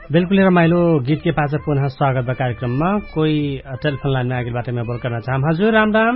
बिल्कुल रमाइलो गीत के पास पुनः स्वागत बा कार्यक्रम में। कोई टेलीफोन लाइन में आगे बाटे में बोल करना चाहम। हजुर राम राम।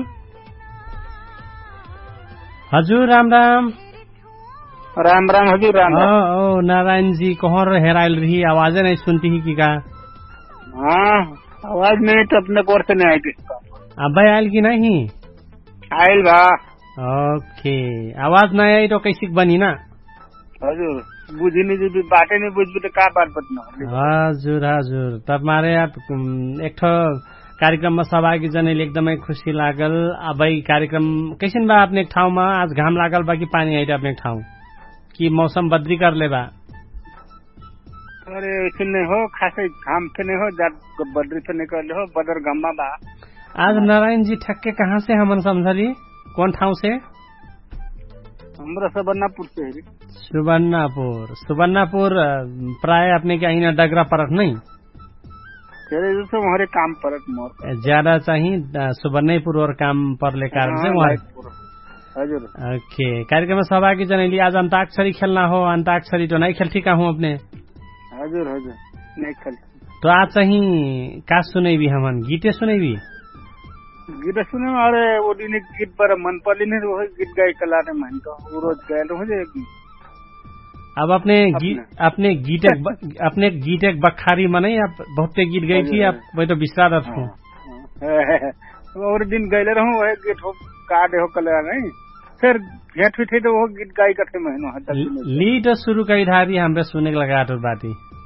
हजुर राम राम। राम राम हजुर राम राम। ओ नारायण जी कहाँ हेराइल रही, आवाजें नहीं सुनती ही की का? हाँ आवाज नहीं तो अपने कोर से नहीं आई किसका। अब आयल की नहीं? आयल बा। ओके, आवाज नहीं आई तो कैसे बनी ना? हजुर बुझी नहीं जो बातें नहीं बुझ तो का बात बतना। हजुर हजुर, तब मारे आप एक ठो कार्यक्रम में सहभागी जनेले एकदमै खुशी लागल। अब कार्यक्रम कैसन बा अपने ठाउँ में? आज घाम लागल बा कि पानी आइट अपने ठाउँ कि मौसम बदली कर ले बा? अरे ऐसे नहीं हो, खासे घाम से नहीं हो, बदरी से निकल हो, बदर गम्मा बा। आज नारायण जी ठक्के कहाँ से हमन समझली, कौन ठाउँ से? हमरा सुबर्णापुर से। सुबर्णापुर प्राय अपने के अहिना डगरा परक नहीं? तेरे जैसे हमारे काम परक मोर ज्यादा चाहिए सुबर्णपुर और काम पर ले कारण से वहाँ। हजुर ओके, कार्यक्रम में सहभागी जनेली आज अंताक्षरी खेलना हो। अंताक्षरी तो नहीं खेलती का हूँ अपने? हजुर हजुर नहीं खेल। तो आज चाहिए का सुनेबी हमन? गीते सुनेबी? गीत सुने अरे वो दिन गीत पर मन पड़ली नहीं, वो गीत गाय कला ने मन तो वो रोज गाय हो जाएगी। अब अपने गीत एक बखारी मने आप बहुत गीत गई थी, आप वही तो बिसरा रहा हूँ। और दिन गए रहूं वही गीत हो काटे हो कला नहीं, फिर भेंट हुई थी तो वो गीत गाय करते महीनों ली तो शुरू कई धारी हमरे सुने के लगा तो बाती।